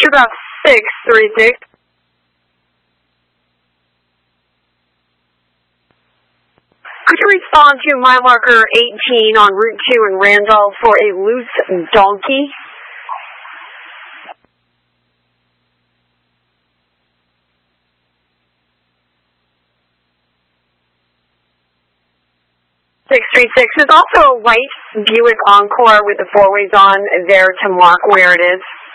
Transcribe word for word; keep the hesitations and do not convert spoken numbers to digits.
about six three six. Could you respond to mile marker eighteen on Route two in Randolph for a loose donkey? six three six. There's also a white Buick Encore with the four ways on there to mark where it is.